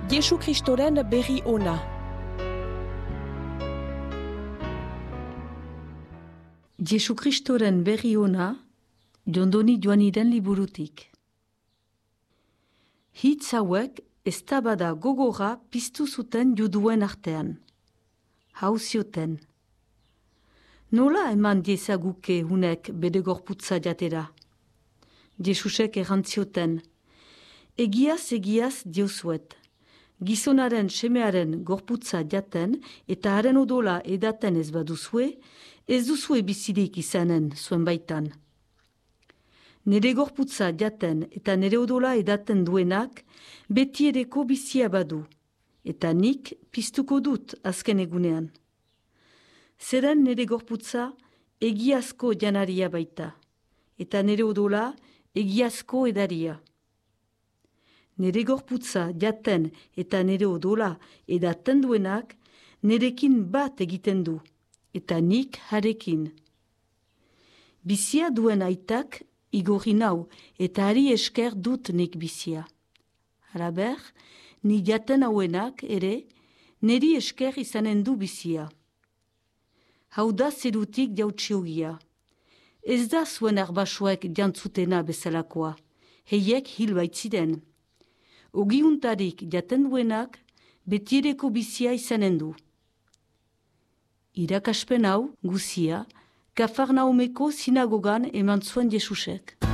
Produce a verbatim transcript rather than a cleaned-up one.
Jesu Kristoren berri ona. Jesu Kristoren berri ona, Jondoni Joaniren liburutik. Hitz hauek eztabada gogorra piztu zuten juduen artean. Hau zioten. Nola eman diezaguke hunek bere gorputza jatera? Jesusek errantzioten. Egiaz egiaz diozuet. Gizonaren semearen gorputza jaten eta haren odola edaten ez baduzue, ez duzue bizirik izanen zuen baitan. Nere gorputza jaten eta nere odola edaten duenak beti ereko bizia badu, eta nik piztuko dut azken egunean. Zeren nere gorputza egiazko janaria baita, eta nere odola egiazko edaria. Nere gorputza jaten eta nere odola edaten duenak nerekin bat egiten du, eta nik harekin. Bizia duen aitak igorri nau eta hari esker dut nik bizia. Halaber, ni jaten hauenak ere neri esker izanen du bizia. Hau da zerutik jautsiogia. Ez da zuen arbasuek jantzutena bezalakoa, heiek hil baitziren. Ogiuntarik jaten duenak betireko bizia izanen du. Irakaspen hau guzia Kafarnaumeko sinagogan eman zuen Jesusek.